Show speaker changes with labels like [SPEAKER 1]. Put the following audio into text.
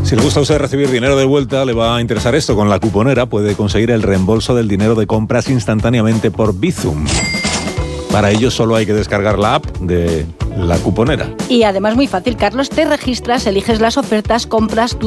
[SPEAKER 1] Si le gusta a usted recibir dinero de vuelta, le va a interesar esto. Con la cuponera puede conseguir el reembolso del dinero de compras instantáneamente por Bizum. Para ello solo hay que descargar la app de la cuponera.
[SPEAKER 2] Y además muy fácil, Carlos, te registras, eliges las ofertas, compras tu